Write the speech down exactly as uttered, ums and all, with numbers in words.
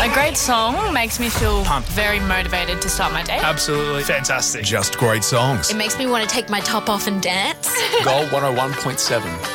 A great song makes me feel pumped, very motivated to start my day. Absolutely fantastic. Just great songs. It makes me want to take my top off and dance. Gold one oh one point seven.